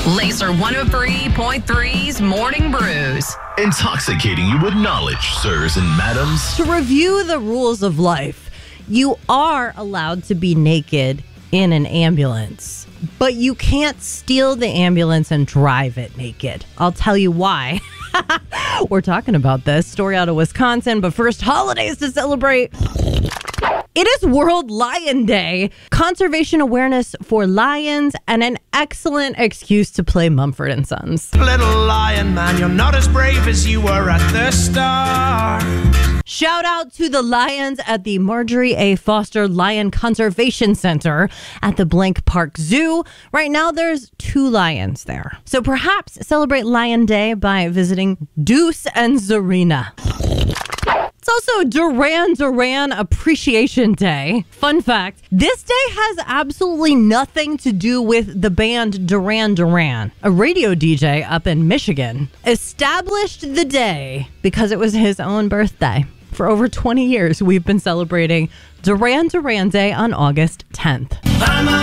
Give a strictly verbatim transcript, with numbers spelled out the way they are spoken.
Laser one oh three point three's Morning Brews. Intoxicating you with knowledge, sirs and madams. To review the rules of life, you are allowed to be naked in an ambulance, but you can't steal the ambulance and drive it naked. I'll tell you why. We're talking about this story out of Wisconsin, but first, holidays to celebrate. It is World Lion Day, conservation awareness for lions, and an excellent excuse to play Mumford and Sons. Little lion man, you're not as brave as you were at the start. Shout out to the lions at the Marjorie A. Foster Lion Conservation Center at the Blank Park Zoo. Right now, there's two lions there. So perhaps celebrate Lion Day by visiting Deuce and Zarina. It's also Duran Duran Appreciation Day. Fun fact, this day has absolutely nothing to do with the band Duran Duran. A radio D J up in Michigan established the day because it was his own birthday. For over twenty years, we've been celebrating Duran Duran Day on August tenth.